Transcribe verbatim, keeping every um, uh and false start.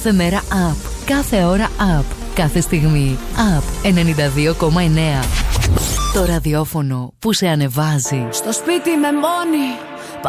Κάθε μέρα up. Κάθε ώρα up. Κάθε στιγμή up. ενενήντα δύο κόμμα εννέα. Το ραδιόφωνο που σε ανεβάζει. Στο σπίτι με μόνη.